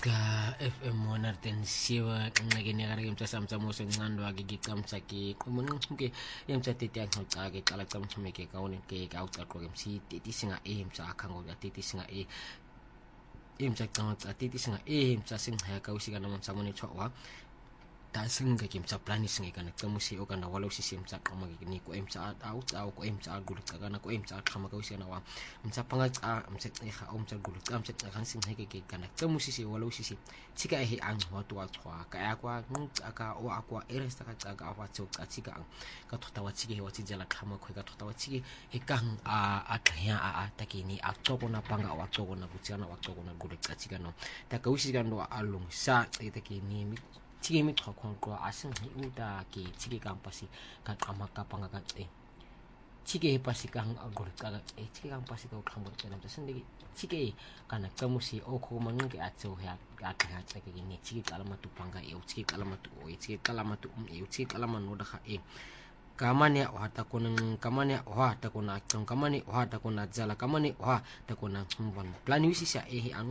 Ska FM monarten siwa ngake negara ke mtsa samtsa mo se ngando ake ke tsamtsa ke kumun ke yemtsa tete ya ngotsa ke kala tsamtsa me ke kaone ke ka utsa ko ke msi tete singa mtsa akhango ya tete singa mtsa tsamtsa tete singa mtsa singa ka usika na mtsa mo ne tshwa ta singa ke mtsa plan singa kana tsamusi o kana wala usisi mtsa qama ke ni ko mtsa utsa ko mtsa gulu kana ko mtsa qama ka usika na wa mtsa panga tsa mtsa tsiga o mtsa gulu tsa mtsa kan singa ke kana tsamusi wala usisi tsika angwa to wa tshwa ka ya kwa aka o akwa eresta ka tsaka afa tso ka tsika ka thota wa tsike wa tsijela qama khwe ka thota wa tsike kang a tlhya a takini a tsoko na panga wa tsoko na butsana wa tsoko na gulu tsa tsika no ta ka usika ndo alung sa takini mi tsike mi tlhokwa kwa asin uta ke tsike kampasi ka qama ka panga ka tsike pasi ka gulu ka tsike kampasi ka qamba tsena tsende tsike kana tsamusi o ko mangi atso ya aka tsake ni tsike kala matupanga tsike kala matu tsike kala matu tsike kala manoda kha kamane wa ta konan kamane wa ta kona tsong kamane wa ta kona zala kamane wa ta kona tsumvan plan wisisa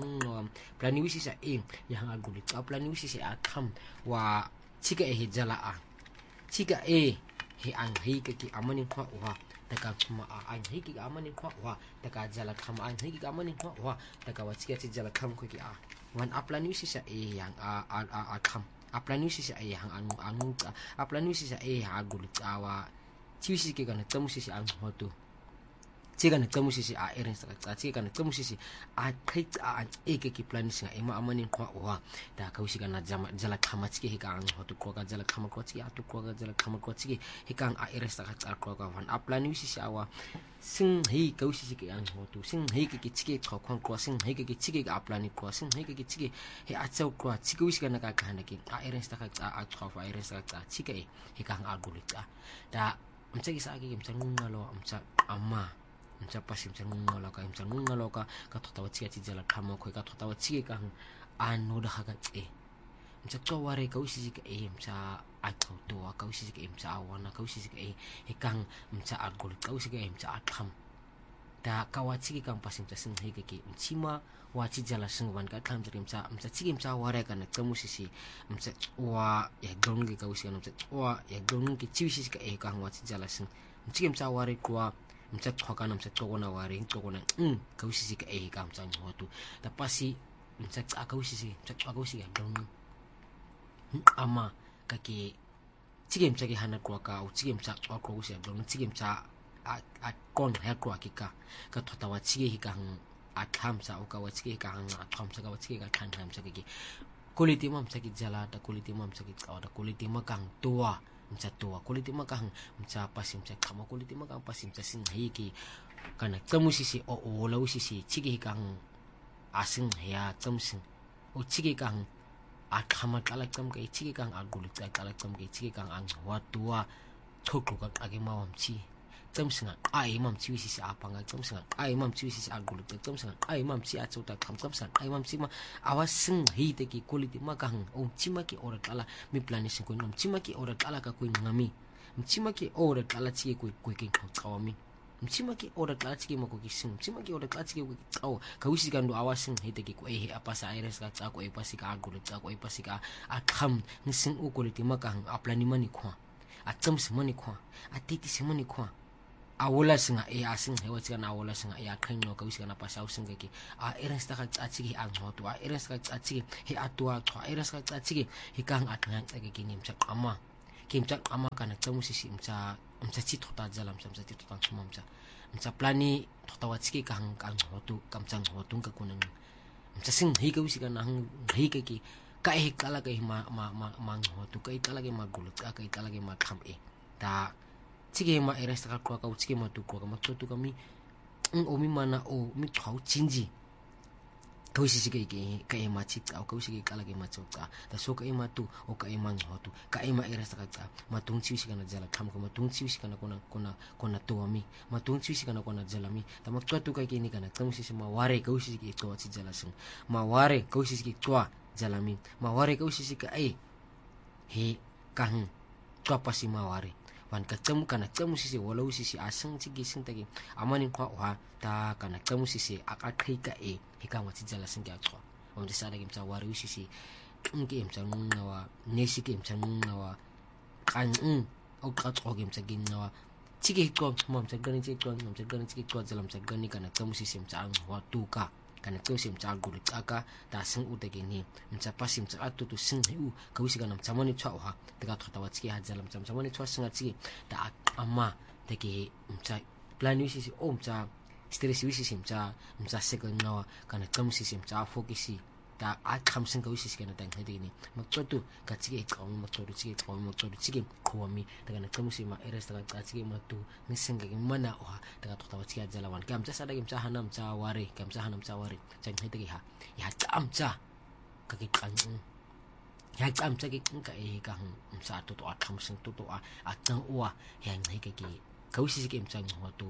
plan wisisa ya ngaguli ka plan wisisa akham wa tsika jala tsika he ang hike ki amani kwa wa taka tsuma ang hike amani kwa wa taka jala kham ang hike amani kwa wa taka wa tsika jala kham ko ki wan plan wisisa yang akham plan wisisa yang anu plan wisisa agulu tsawa tsisi ke kana tsamusisi ang hoto tsika na tsamusisi eren sa tsika na tsamusisi khait ke plan singa ema amani kwa wa ta ka usika na jala khama tsike ka ang hoto ko ka jala khama ko tsike atu ko ka jala khama ko tsike kang eren sa ko ka van plan wisisa wa sing ka usisi ke ang hoto sing ke tsike ko ko sing ke tsike ka plan ko sing ke tsike atsau ko tsike usika na ka kana ke eren sa ka fa eren sa tsike kang agulita da mtsa isa ke mtsa ngalo mtsa amma mtsa pasi mtsa ngalo ka ka thota wa tsia jala khama khwe ka thota wa tsike ka anu da ga mtsa tsaware ka usisi ke mtsa athoto ka usisi ke mtsa awana ka usisi ke kang mtsa agul ka usisi ke mtsa akham da ka wa tsike ka pasi mtsa sing ke mtsima wa jala singwan ka kham mtsa tsike mtsa ware ka na tsamusisi mtsa wa ya gongi ka usisi mtsa wa ya gongi tsisi ke ka wa jala sing mtsike mtsa ware kwa mtsa thoka na mtsa tsoko na ware tsoko na ka usisi ke ka mtsa ngoto da pasi mtsa ka usisi mtsa ka usisi ya gongi ama ka ke tsike mtsa ke hana kwa ka tsike mtsa ko usisi ya gongi tsike mtsa a kon ha kwa ka thota wa tsike ka athamsa o ka wa tsike ka athamsa ka wa tsike ka thamsa ke quality ma mtsa ke jala ta quality ma mtsa ke tsawa ta quality ma kang toa mtsa toa quality ma kang mtsa pasi mtsa khama quality ma kang pasi mtsa sing ke kana tsamusisi o la usisi tsike kang asing ya tsamsing o tsike kang akhama kala tsam ke tsike kang agulu kala tsam ke tsike kang ang wa toa thoklo ka ake ma mtsi tsamsinga mam tsiwisi sa apanga tsamsinga mam tsiwisi sa agulu tsamsinga mam tsi atsota tsamsinga mam tsi ma awasing hite ki quality makang o tsima ki ora kala mi planising ko nom tsima ki ora kala ka ko ngami tsima ki ora kala tsi ko ki kawami tsima ki ora kala tsi mo ko ki sing tsima ki ora kala tsi ko kaw ka wisi kan do awasing hite ki ko apasa aires ka tsa ko pasika agulu tsa ko pasika akham ngising o quality makang aplani mani khwa atsamsi mani khwa atiti simani khwa awula singa asing hewa tsika na awula singa khenyo ka usika na pasa usinga ke eren sta ka tsiki ang hoto eren sta ka tsiki atwa thwa eren sta ka tsiki kang atnang tsake ke nimtsa qama kimtsa qama kana tsamusisi mtsa tsi thota jala mtsa tsi thota tsuma mtsa plani thota wa tsiki kang hoto kamtsang hoto ka kunan mtsa sing ka usika na ke ka kala ka ma hoto ka kala ke magulu ka kala ke ma kham ta tsike ma eresta ka kwa ka tsike ma tu kwa ma tsotu ka mi mi mana mi thau chinji ka usisi ke ma chi ka usisi ke kala ke ma tsota da so ka ma tu o ka ma ngotu ka ma eresta ka tsa ma tung chi usika na jala kham ko ma tung chi usika na kona to mi ma tung chi usika na kona jala mi ta ma tsotu ka ke ni kana ka usisi ma ware ka usisi ke to chi jala sing ma ware ka usisi ke to jala mi ma ware ka usisi ka he kang to pasi ma ware wan ka tsam kana tsamusisi wala usisi asang tsigi sing tagi amani kwa wa ta kana tsamusisi aka kai ka hika wa tijala sing ya tswa umtsasada ke mtsa wari usisi ke mtsa nqawa nesi ke mtsa nqawa qanqing oqaqo ke mtsa ke nqawa tike iqo mtsa qani tike iqo mtsa qani tike iqo tsela mtsa qani kana qamusisi mtsa wa tuka kana qose mtsa qulu qaka ta sing uteke ni mtsa pasi mtsa atutu sing u ka wisi kana mtsa moni twa ha teka thota wa tike ha tsela mtsa moni twa singa tike ta ama teke mtsa plan usisi mtsa stress usisi mtsa seka nqawa kana qamusisi mtsa focus ta aqhamsing ka usisi kana ta ngedini maqoto ka tike iqawmi maqoto tike iqawmi maqoto tike qhwami ta kana qamusi ma eres ta ka tike matu nisinga ke mana oha ta ka thota tike adzala wan ka mtsa sada ke mtsa hana mtsa wari ka mtsa hana mtsa wari ta ngedike ha ya tsamtsa ka ke qanqing ya tsamtsa ke nka ka mtsa to aqhamsing to a qang uwa ya ngeke ke ka usisi ke mtsa ngwato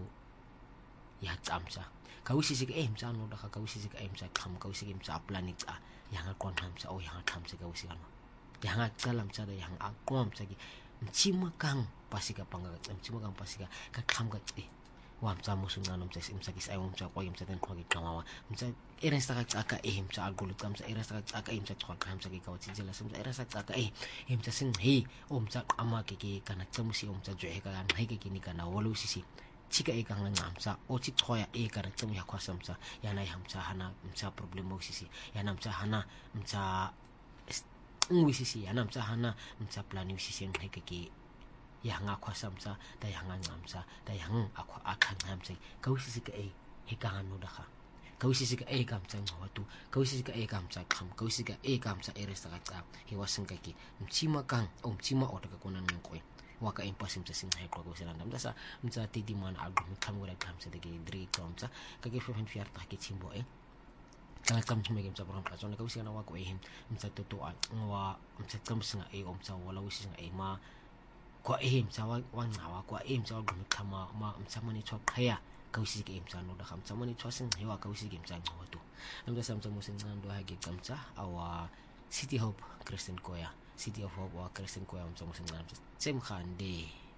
ya tsamtsa ka usisi ke mtsa no da ka usisi ke mtsa qham ka usisi ke mtsa planica yang aqon mtsa o yang qhamse ka usisi kana yang aqala mtsa da yang aqom mtsa ke mchima kang pasika panga mchima kang pasika ka qham ka wa mtsa musungana mtsa mtsa ke sai mtsa kwa mtsa den qhoke qhawa mtsa eresta ka qaka mtsa aqulu mtsa eresta ka qaka mtsa qhoka mtsa ke ka utsijela mtsa eresta qaka mtsa sing o mtsa qama ke kana tsamusi o mtsa jwe ka na ke ni kana walo usisi chika eka ngamsa o chikhoya eka ratsam ya khwasamsa yana yamsa hana mtsa problem osisi yana mtsa hana mtsa ngwisisi yana mtsa hana mtsa plan usisi ngeke ke yanga khwasamsa ta yanga ngamsa ta yang akwa akhangamsa kausisi ka heka no dakha kausisi ka kamtsa ngwatu kausisi ka kamtsa kham kausisi ka kamtsa eresta ka he wasinga ki mchima kang o mchima o daga kona ngqwe waka impossible mtsa singa hekwa ko selanda mtsa tidi man algo kamura kamsa de dri kamsa ka ke fefen fiar ta ke chimbo kala kam chime ke mtsa program ka tsona ka usina na wako mtsa toto wa mtsa kamsinga o mtsa wala usinga ma kwa mtsa wa ngawa kwa mtsa wa gumi kama ma mtsa mani tswa khaya ka usisi ke mtsa no da mtsa mani tswa singa hewa ka usisi ke mtsa ngwato mtsa mtsa musingando ha ke kamsa awa City Hope Christian Choir City of Hope wa Christian Choir mtsa musingando Semkhande